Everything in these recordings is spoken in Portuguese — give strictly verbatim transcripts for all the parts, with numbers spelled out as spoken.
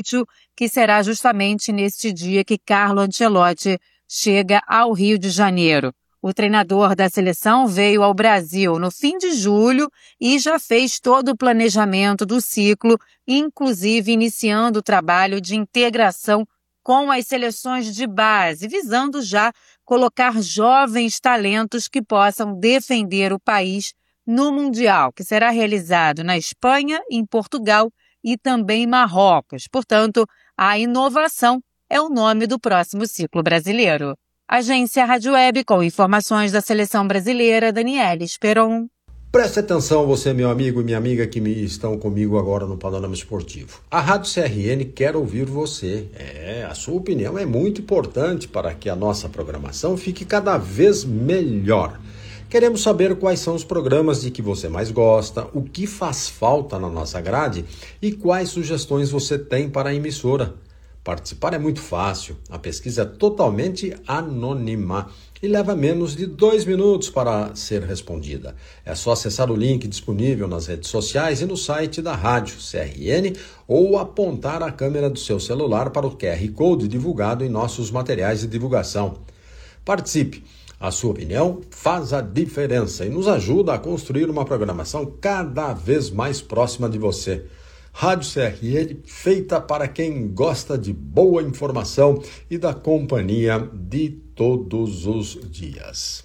sítio, que será justamente neste dia que Carlo Ancelotti chega ao Rio de Janeiro. O treinador da seleção veio ao Brasil no fim de julho e já fez todo o planejamento do ciclo, inclusive iniciando o trabalho de integração com as seleções de base, visando já colocar jovens talentos que possam defender o país no Mundial, que será realizado na Espanha, em Portugal e também em Marrocos. Portanto, a inovação é o nome do próximo ciclo brasileiro. Agência Rádio Web, com informações da seleção brasileira, Daniela Esperon. Preste atenção, você, meu amigo e minha amiga, que me estão comigo agora no Panorama Esportivo. A Rádio C R N quer ouvir você. É, a sua opinião é muito importante para que a nossa programação fique cada vez melhor. Queremos saber quais são os programas de que você mais gosta, o que faz falta na nossa grade e quais sugestões você tem para a emissora. Participar é muito fácil, a pesquisa é totalmente anônima e leva menos de dois minutos para ser respondida. É só acessar o link disponível nas redes sociais e no site da Rádio C R N ou apontar a câmera do seu celular para o Q R Code divulgado em nossos materiais de divulgação. Participe! A sua opinião faz a diferença e nos ajuda a construir uma programação cada vez mais próxima de você. Rádio C R N, feita para quem gosta de boa informação e da companhia de todos os dias.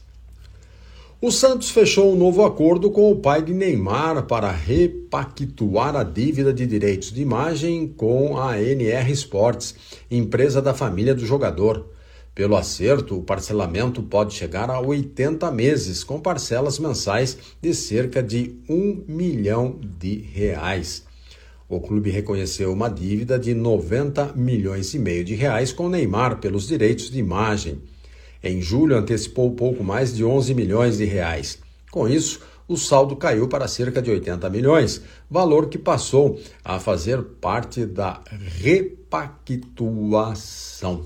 O Santos fechou um novo acordo com o pai de Neymar para repactuar a dívida de direitos de imagem com a N R Sports, empresa da família do jogador. Pelo acerto, o parcelamento pode chegar a oitenta meses, com parcelas mensais de cerca de um milhão de reais. O clube reconheceu uma dívida de noventa milhões e meio de reais com Neymar pelos direitos de imagem. Em julho, antecipou pouco mais de onze milhões de reais. Com isso, o saldo caiu para cerca de oitenta milhões, valor que passou a fazer parte da repactuação.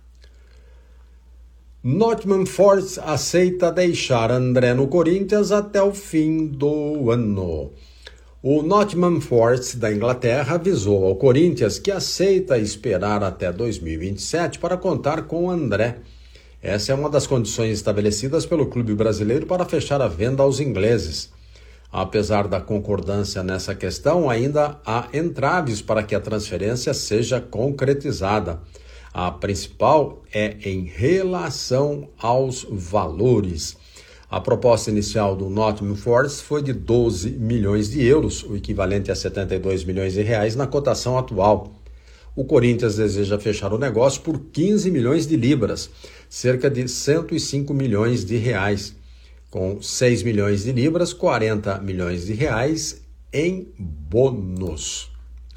Nottingham Forest aceita deixar André no Corinthians até o fim do ano. O Nottingham Forest da Inglaterra avisou ao Corinthians que aceita esperar até dois mil e vinte e sete para contar com André. Essa é uma das condições estabelecidas pelo clube brasileiro para fechar a venda aos ingleses. Apesar da concordância nessa questão, ainda há entraves para que a transferência seja concretizada. A principal é em relação aos valores. A proposta inicial do Nottingham Forest foi de doze milhões de euros, o equivalente a setenta e dois milhões de reais na cotação atual. O Corinthians deseja fechar o negócio por quinze milhões de libras, cerca de cento e cinco milhões de reais. Com seis milhões de libras, quarenta milhões de reais em bônus.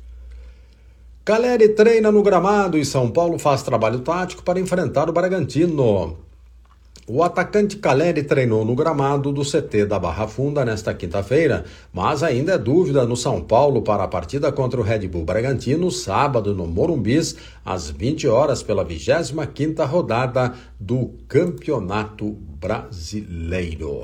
Caleri treina no gramado e São Paulo faz trabalho tático para enfrentar o Bragantino. O atacante Caleri treinou no gramado do C T da Barra Funda nesta quinta-feira, mas ainda é dúvida no São Paulo para a partida contra o Red Bull Bragantino, sábado no Morumbis, às vinte horas, pela vigésima quinta rodada do Campeonato Brasileiro.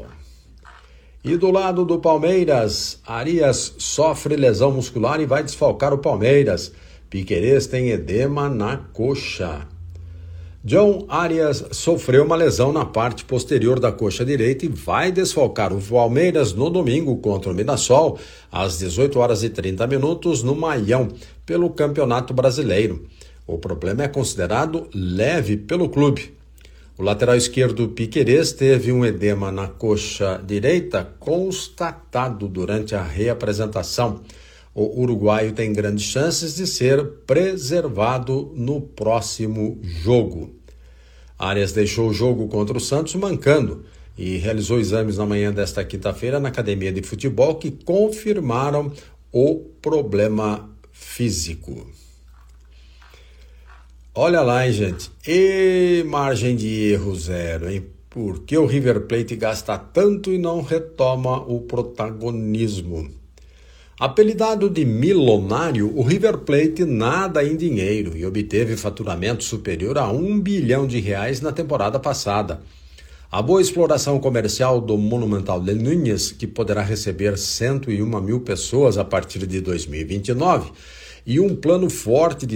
E do lado do Palmeiras, Arias sofre lesão muscular e vai desfalcar o Palmeiras. Piquerez tem edema na coxa. John Arias sofreu uma lesão na parte posterior da coxa direita e vai desfalcar o Palmeiras no domingo contra o Mirassol, às dezoito horas e trinta minutos, no Maião, pelo Campeonato Brasileiro. O problema é considerado leve pelo clube. O lateral esquerdo Piquerez teve um edema na coxa direita constatado durante a reapresentação. O uruguaio tem grandes chances de ser preservado no próximo jogo. Arias deixou o jogo contra o Santos mancando e realizou exames na manhã desta quinta-feira na academia de futebol que confirmaram o problema físico. Olha lá, hein, gente. E margem de erro zero, hein? Por que o River Plate gasta tanto e não retoma o protagonismo? Apelidado de milionário, o River Plate nada em dinheiro e obteve faturamento superior a um bilhão de reais na temporada passada. A boa exploração comercial do Monumental de Núñez, que poderá receber cento e uma mil pessoas a partir de dois mil e vinte e nove, e um plano forte de